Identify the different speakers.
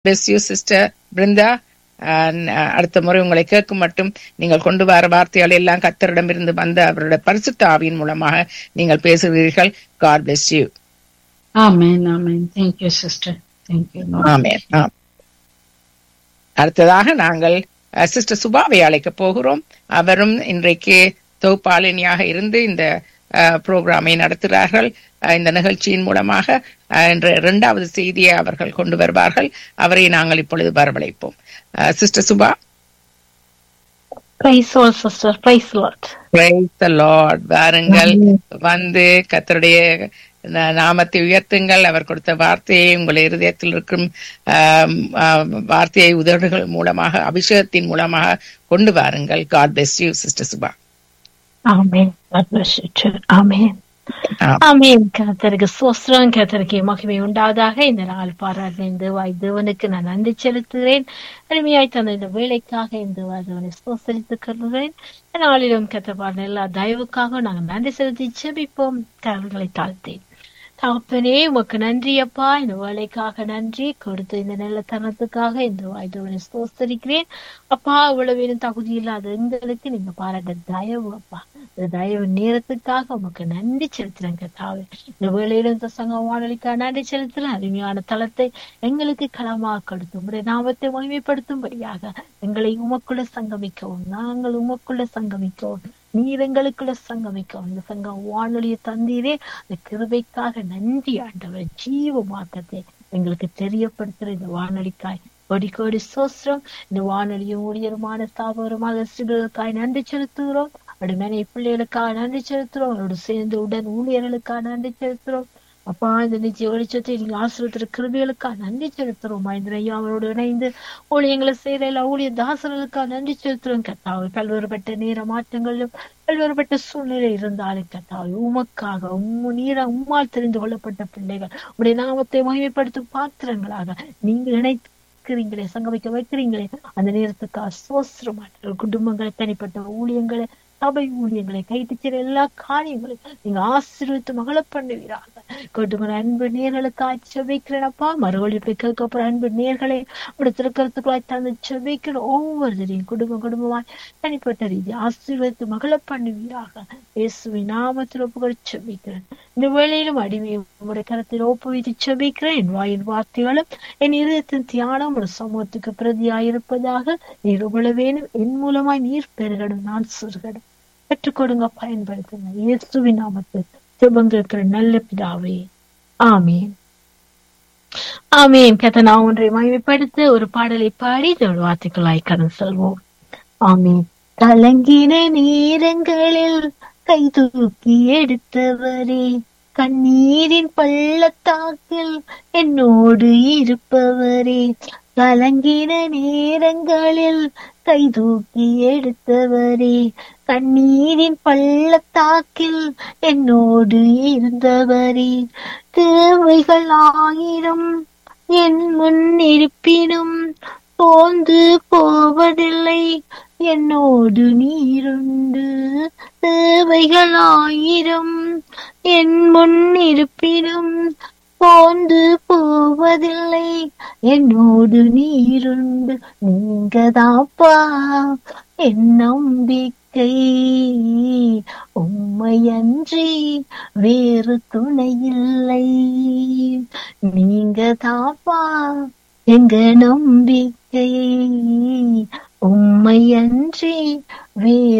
Speaker 1: bless you, Sister Brinda. அடுத்த முறை உங்களை கேட்கும் மட்டும் நீங்கள் கொண்டு வர வார்த்தைகள் எல்லாம் கர்த்தரிடமிருந்து வந்த அவருடைய பரிசுத்த ஆவியின் மூலமாக நீங்கள் பேசுகிறீர்கள். God bless you.
Speaker 2: Amen, amen. Thank you, sister. Thank you, Lord.
Speaker 1: Amen. அடுத்ததாக நாங்கள் சிஸ்டர் சுபாவை அழைக்க போகிறோம். அவரும் இன்றைக்கு தொகுப்பாளினியாக இருந்து இந்த புரோகிராமை நடத்துகிறார்கள். இந்த நிகழ்ச்சியின் மூலமாக இரண்டாவது செய்தியை அவர்கள் கொண்டு வருவார்கள். அவரை நாங்கள் இப்பொழுது வரவழைப்போம். Sister Subha.
Speaker 3: Praise Lord, sister. Praise Lord.
Speaker 1: Praise the Lord. வாருங்கள், வந்து கர்த்தருடைய நாமத்தை உயர்த்துங்கள். அவர் கொடுத்த வார்த்தையை உங்கள் இருதயத்தில் இருக்கும் வார்த்தையை உதடுகள் மூலமாக அபிஷேகத்தின் மூலமாக கொண்டு வாருங்கள். God bless you, Sister Subha.
Speaker 3: Amen. God bless you too. Amen. ஆமென். கர்த்தருக்கு ஸ்தோத்திரம், கர்த்தருக்கு மகிமை உண்டாவதாக. இந்த நாள் பாராட்டின தேவனுக்கு நான் நன்றி செலுத்துகிறேன். அருமையாய் தந்த இந்த வேலைக்காக இந்த தேவனை ஸ்தோத்திரித்துக் கொள்கிறேன். நாளிலும் கர்த்தர் எல்லா தயவுக்காக நாங்கள் நன்றி செலுத்தி ஜெபிப்போம். கரங்களை தாழ்த்தேன். தகப்பனே, உமக்கு நன்றி அப்பா. இந்த வேலைக்காக நன்றி கொடுத்து இந்த நல்ல தனத்துக்காக இந்த வாய்தவனை ஸ்தோத்திரிக்கிறேன் அப்பா. இவ்வளவு தகுதி இல்லாத எங்களுக்கு நீங்க பாராட்ட தயவு அப்பா. இந்த தயவு நேரத்துக்காக உமக்கு நன்றி செலுத்துறேன் கர்த்தாவே. இந்த வேலையில இந்த சங்க வானொலிக்காக நன்றி செலுத்துறேன். அருமையான தளத்தை எங்களுக்கு களமாக கொடுத்து உங்களுடைய நாமத்தை மகிமைப்படுத்தும்படியாக எங்களை உமக்குள்ள சங்கமிக்கவும், நாங்கள் உமக்குள்ள சங்கமிக்கவும், நீர் எங்களுக்குள்ள சங்கமிக்கவும் இந்த சங்கம் வானொலியை தந்தீரே. அந்த கிருபைக்காக நன்றி ஆண்டவர். ஜீவ மாற்றத்தை எங்களுக்கு தெரியப்படுத்துற இந்த வானொலிக்காய் கொடி கோடி சோஸ்திரம். இந்த வானொலியும் ஊழியருமான ஸ்தாபகருமான ஸ்ரீகளுக்காய் நன்றி செலுத்துகிறோம். அப்படி மேனை பிள்ளைகளுக்காக நன்றி செலுத்துறோம். அவரோடு சேர்ந்து உடன் ஊழியர்களுக்காக நன்றி செலுத்துறோம் அப்பா. இந்த நிச்சய வெளிச்சத்தை நீங்க ஆசிரியர் கிருபிகளுக்காக நன்றி செலுத்துறோம். மகேந்திரையா அவரோடு இணைந்து ஊழியங்களை செய்யற எல்லா ஊழிய தாசர்களுக்காக நன்றி செலுத்துறோம் கர்த்தாவே. பல்வேறுபட்ட நேர மாற்றங்களிலும் பல்வேறுபட்ட சூழ்நிலை இருந்தாலும் கர்த்தாவே உமக்காக உம்மால் தெரிந்து கொள்ளப்பட்ட பிள்ளைகள் உடைய நாமத்தை மகிமைப்படுத்தும் பாத்திரங்களாக நீங்க இணைக்கிறீங்களே, சங்கமிக்க வைக்கிறீங்களே. அந்த நேரத்துக்காக சோஸ்திரமான குடும்பங்களை, தனிப்பட்ட ஊழியங்களை, சபை ஊழியங்களை, கைதிச்சிற எல்லா காரியங்களையும் நீங்க ஆசீர்வதித்து மகள பண்ணுவீராக. கொடுமன அன்பு நேர்களுக்காய் செபிக்கிறேனப்பா. மறுவழிப்பை கேட்கப்படுற அன்பு நேர்களை அப்படி திருக்கறதுக்குள்ளாய் தந்து செபிக்கிற ஒவ்வொருத்தரையும் குடும்பமாய் தனிப்பட்ட ரீதி ஆசீர்வதித்து மகள பண்ணுவீராக. இயேசுவின் நாமத்தில் ஒப்புகள் செபிக்கிறேன். இந்த வேளையிலும் அடிமையை உங்களுடைய கரத்தில் ஒப்புவித்து செபிக்கிறேன். என் வாயின் வார்த்தைகளும் என் இதயத்தின் தியானம் ஒரு சமூகத்துக்கு பிரதியாயிருப்பதாக. நீர் உழவேனும் என் மூலமாய் நீர் பெருகடும், நான் சுருகடும். பெற்றுக் கொடுங்க, பயன்படுத்துங்க. இயேசுவின் நாமத்தில் ஜெபங்கிற நல்ல பிதாவே, ஆமீன். ஆமீன். கர்த்தர் நான் ஒன்றை மகிமைப்படுத்த ஒரு பாடலை பாடி இதோட வார்த்தைகளாய் கடந்து செல்வோம். ஆமீன். கலங்கின நேரங்களில் கை தூக்கி எடுத்தவரே, கண்ணீரின் பள்ளத்தாக்கில் என்னோடு இருப்பவரே, கலங்கின நேரங்களில் கை தூக்கி எடுத்தவரே, கண்ணீரின் பள்ளத்தாக்கில் என்னோடு இருந்தவரே, தேவைகள் ஆயிரம் என் முன் இருப்பினும் சோர்ந்து போவதில்லை, என்னோடு நீருண்டு. தேவைகள் ஆயிரம் என் முன் இருப்பினும் சோர்ந்து போவதில்லை, என்னோடு நீருண்டு. நீங்கதாப்பா என் நம்பிக்கை, உம்மையன்றி வேறு துணையில்லை. நீங்கதாப்பா எங்க நம்பிக்கை, உம்மையன்றி வேறு